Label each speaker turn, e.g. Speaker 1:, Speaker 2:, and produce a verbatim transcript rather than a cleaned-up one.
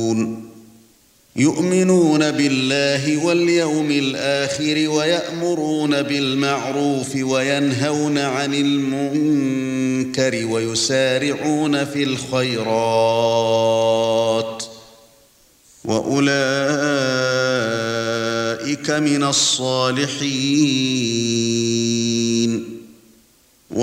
Speaker 1: يعملون يؤمنون بالله واليوم الآخر ويأمرون بالمعروف وينهون عن المنكر ويسارعون في الخيرات وأولئك من الصالحين